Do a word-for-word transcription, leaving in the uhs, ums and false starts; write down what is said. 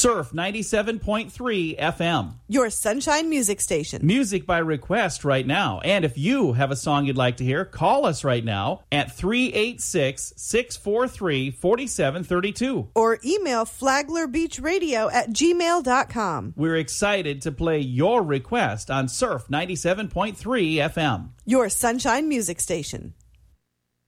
Surf ninety-seven point three F M. Your Sunshine Music Station. Music by request right now. And if you have a song you'd like to hear, call us right now at three eight six, six four three, four seven three two. Or email flaglerbeachradio at gmail dot com. We're excited to play your request on Surf ninety-seven point three F M. Your Sunshine Music Station.